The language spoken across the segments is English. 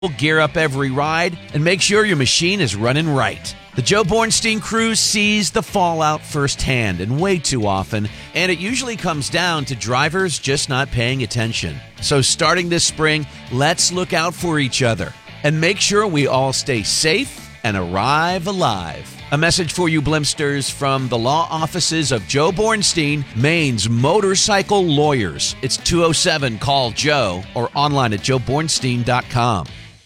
We'll gear up every ride and make sure your machine is running right. The Joe Bornstein crew sees the fallout firsthand and way too often, and it usually comes down to drivers just not paying attention. So starting this spring, let's look out for each other and make sure we all stay safe and arrive alive. A message for you Blimpsters from the law offices of Joe Bornstein, Maine's motorcycle lawyers. It's 207-CALL-JOE or online at joebornstein.com.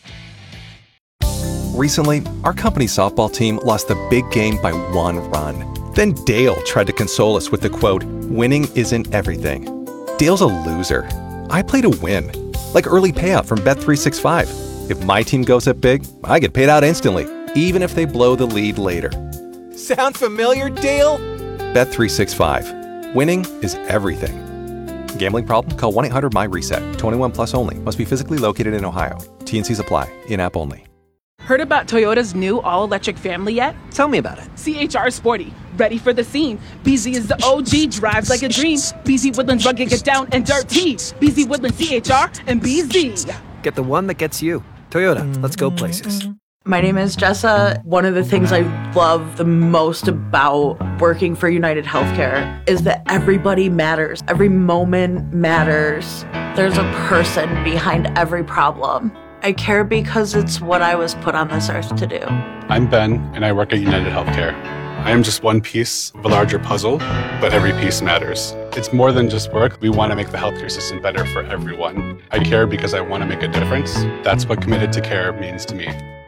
Recently, our company softball team lost the big game by 1 run. Then Dale tried to console us with the quote, "Winning isn't everything." Dale's a loser. I play to win, like early payout from Bet365. If my team goes up big, I get paid out instantly, even if they blow the lead later. Sound familiar, Dale? Bet365. Winning is everything. Gambling problem? Call 1-800-MY-RESET. 21 plus only. Must be physically located in Ohio. T&Cs apply. In-app only. Heard about Toyota's new all-electric family yet? Tell me about it. CHR Sporty, ready for the scene. BZ is the OG, drives like a dream. BZ Woodlands rugged, get down and dirty. BZ Woodlands CHR and BZ. Get the one that gets you. Toyota, let's go places. My name is Jessa. One of the things I love the most about working for United Healthcare is that everybody matters. Every moment matters. There's a person behind every problem. I care because it's what I was put on this earth to do. I'm Ben, and I work at United Healthcare. I am just one piece of a larger puzzle, but every piece matters. It's more than just work. We want to make the healthcare system better for everyone. I care because I want to make a difference. That's what committed to care means to me.